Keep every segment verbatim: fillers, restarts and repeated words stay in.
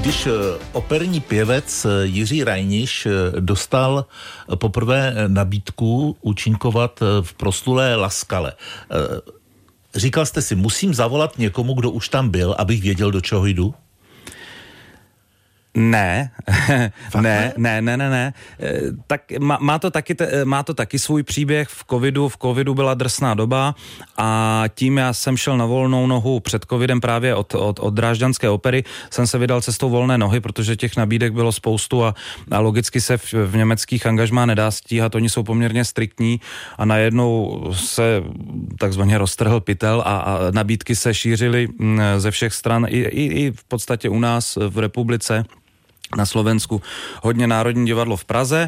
Když operní pěvec Jiří Reiniš dostal poprvé nabídku účinkovat v proslulé Laskale, říkal jste si, musím zavolat někomu, kdo už tam byl, abych věděl, do čeho jdu? Ne, ne, ne, ne, ne, ne. Tak má, má, to taky, má to taky svůj příběh. V covidu, v covidu byla drsná doba a tím já jsem šel na volnou nohu před covidem právě od, od, od Drážďanské opery, jsem se vydal cestou volné nohy, protože těch nabídek bylo spoustu a, a logicky se v, v německých angažmá nedá stíhat, oni jsou poměrně striktní a najednou se takzvaně roztrhl pytel a, a nabídky se šířily ze všech stran i, i, i v podstatě u nás v republice. Na Slovensku hodně Národní divadlo v Praze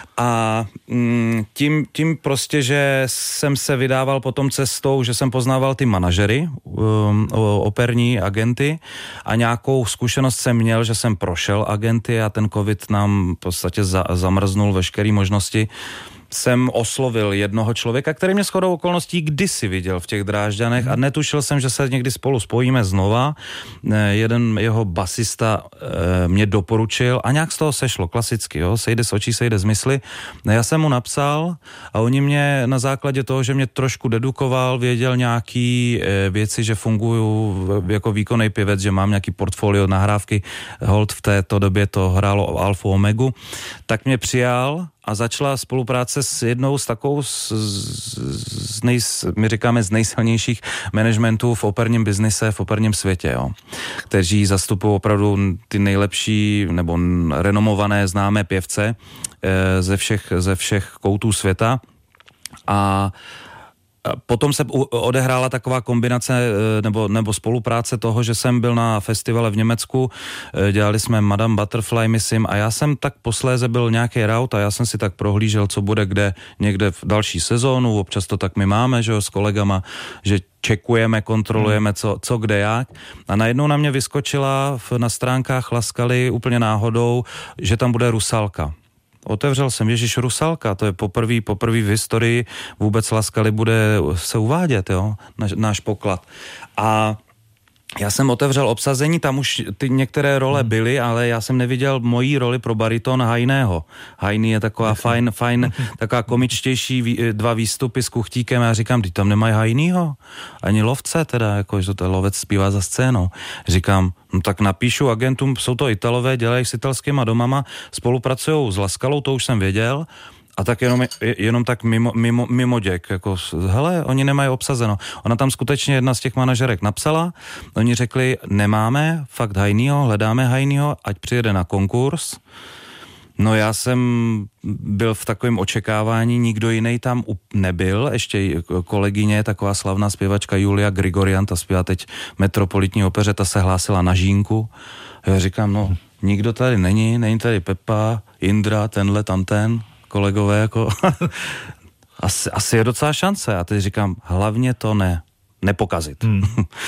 a mm, tím, tím prostě, že jsem se vydával potom cestou, že jsem poznával ty manažery, um, operní agenty a nějakou zkušenost jsem měl, že jsem prošel agenty a ten covid nám v podstatě za, zamrznul veškeré možnosti. Jsem oslovil jednoho člověka, který mě shodou okolností kdysi viděl v těch Drážďanech a netušil jsem, že se někdy spolu spojíme znova. Jeden jeho basista mě doporučil a nějak z toho sešlo, klasicky, jo, sejde z očí, sejde z mysli. Já jsem mu napsal a oni mě na základě toho, že mě trošku dedukoval, věděl nějaký věci, že funguju jako výkonný pěvec, že mám nějaký portfolio nahrávky, hold v této době to hrálo Alfu Omegu, tak mě přijal a začala spolupráce s jednou z takovou, z, z nej, my říkáme z nejsilnějších managementů v operním biznise, v operním světě, jo, kteří zastupují opravdu ty nejlepší nebo renomované známé pěvce e, ze všech, ze všech koutů světa a potom se odehrála taková kombinace nebo, nebo spolupráce toho, že jsem byl na festivale v Německu, dělali jsme Madame Butterfly, myslím, a já jsem tak posléze byl nějaký rout a já jsem si tak prohlížel, co bude kde někde v další sezónu, občas to tak my máme, že jo, s kolegama, že čekujeme, kontrolujeme, co, co kde jak. A najednou na mě vyskočila na stránkách Laskaly úplně náhodou, že tam bude Rusalka. Otevřel jsem, ježiš, Rusalka, to je poprvý, poprvý v historii vůbec Laskaly bude se uvádět, jo, náš, náš poklad. A já jsem otevřel obsazení, tam už ty některé role byly, ale já jsem neviděl mojí roli pro bariton Hajného. Hajný je taková fajn, fajn, taková komičtější dva výstupy s kuchtíkem a já říkám, ty tam nemají Hajnýho, ani lovce teda, jako, že to lovec zpívá za scénou. Říkám, no tak napíšu agentům, jsou to Italové, dělají s italskýma domama, spolupracujou s Laskalou, to už jsem věděl, a tak jenom, jenom tak mimo, mimo, mimo děk, jako, hele, oni nemají obsazeno. Ona tam skutečně jedna z těch manažerek napsala, oni řekli, nemáme fakt Hajnýho, hledáme Hajnýho, ať přijede na konkurs. No já jsem byl v takovém očekávání, nikdo jiný tam nebyl, ještě kolegyně, taková slavná zpěvačka Julia Grigorian, ta zpívá teď Metropolitní opeře, ta se hlásila na Žínku. A já říkám, no, nikdo tady není, není tady Pepa, Indra, tenhle, tamten, kolegové, jako asi, asi je docela šance. A teď říkám, hlavně to ne, nepokazit. Hmm.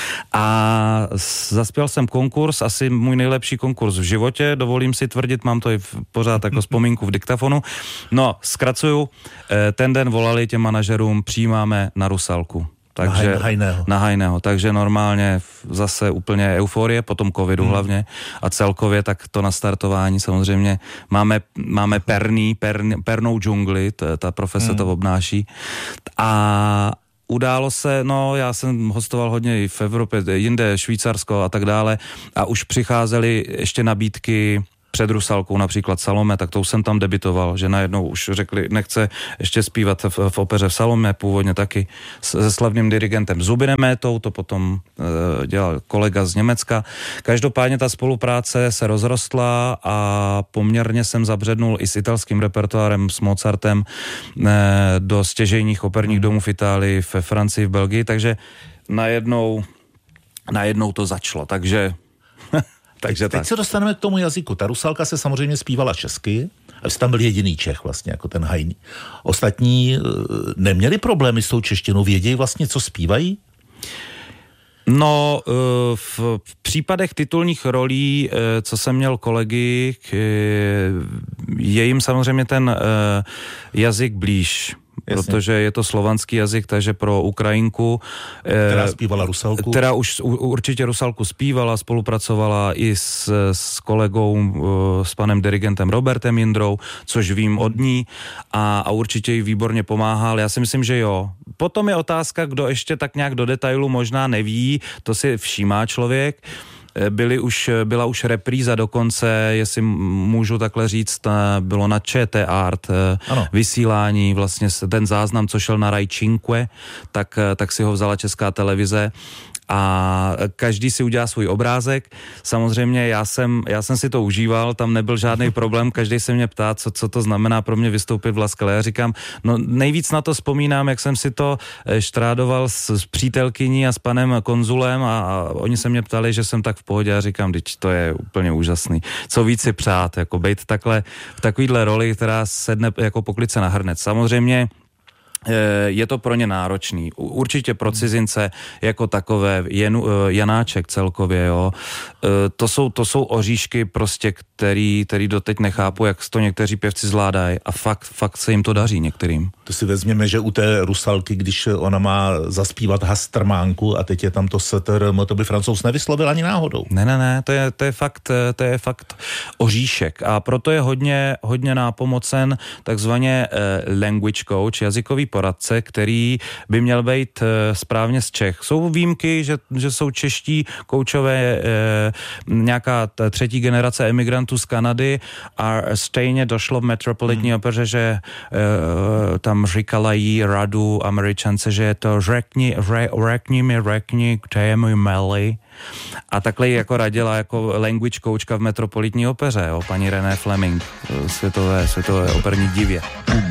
A zaspěl jsem konkurs, asi můj nejlepší konkurs v životě, dovolím si tvrdit, mám to i v, pořád jako vzpomínku v diktafonu. No, zkracuju, ten den volali těm manažerům, přijímáme na Rusalku. Takže, na Hajného. Na Hajného. Takže normálně zase úplně euforie, potom covidu hmm. hlavně a celkově tak to nastartování samozřejmě. Máme, máme perný, pern, pernou džungli, t, ta profese hmm. to obnáší. A událo se, no já jsem hostoval hodně i v Evropě, jinde Švýcarsko a tak dále a už přicházely ještě nabídky před Rusalkou, například Salome, tak to už jsem tam debitoval, že najednou už řekli, nechce ještě zpívat v, v opeře v Salome, původně taky se slavným dirigentem Zubinem Métou, to potom e, dělal kolega z Německa. Každopádně ta spolupráce se rozrostla a poměrně jsem zabřednul i s italským repertoárem, s Mozartem e, do stěžejních operních domů v Itálii, ve Francii, v Belgii, takže najednou, najednou to začalo, takže Takže teď, teď se dostaneme k tomu jazyku. Ta Rusalka se samozřejmě zpívala česky, a jsi tam byl jediný Čech vlastně, jako ten Hajný. Ostatní e, neměli problémy s tou češtinou, vědějí vlastně, co zpívají? No, v případech titulních rolí, co jsem měl kolegy, je jim samozřejmě ten jazyk blíž. Jasně. Protože je to slovanský jazyk, takže pro Ukrajinku, která zpívala Rusalku. Která už určitě Rusalku zpívala, spolupracovala i s, s kolegou, s panem dirigentem Robertem Jindrou, což vím od ní a, a určitě jí výborně pomáhal. Já si myslím, že jo. Potom je otázka, kdo ještě tak nějak do detailu možná neví, to si všímá člověk. Byly už, byla už repríza dokonce, jestli můžu takhle říct, bylo na ČT Art ano. vysílání, vlastně ten záznam, co šel na Rai Cinque, tak, tak si ho vzala Česká televize a každý si udělá svůj obrázek. Samozřejmě já jsem, já jsem si to užíval, tam nebyl žádný problém, každý se mě ptá, co, co to znamená pro mě vystoupit v Laskale. Já říkám, no nejvíc na to vzpomínám, jak jsem si to štrádoval s, s přítelkyní a s panem konzulem a, a oni se mě ptali, že jsem tak v pohodě a říkám, teď to je úplně úžasný. Co víc si přát, jako bejt takhle v takovýhle roli, která sedne jako poklice na hrnec. Samozřejmě je to pro ně náročný. Určitě pro cizince jako takové, Jenu, Janáček celkově, jo. To jsou, to jsou oříšky prostě, který, který doteď nechápu, jak to někteří pěvci zvládají a fakt, fakt se jim to daří některým. To si vezměme, že u té Rusalky, když ona má zaspívat Hastrmánku a teď je tam to S T R M, to by Francouz nevyslovil ani náhodou. Ne, ne, ne, to je, to je fakt, to je fakt oříšek a proto je hodně, hodně nápomocen takzvaně uh, language coach, jazykový poradce, který by měl být uh, správně z Čech. Jsou výjimky, že, že jsou čeští koučové, uh, nějaká t- třetí generace emigrantů z Kanady a stejně došlo v Metropolitní hmm. opeře, že uh, tam říkalají radu Američance, že je to řekni, re, řekni mi, řekni, kde je můj Melly. A takhle jako radila jako language coachka v Metropolitní opeře, jo, paní René Fleming, světové, světové operní divě.